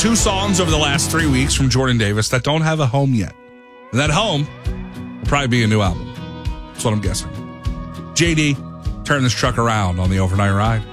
2 songs over the last 3 weeks from Jordan Davis that don't have a home yet. And that home will probably be a new album. That's what I'm guessing. JD, turn this truck around on the Overnight Ride.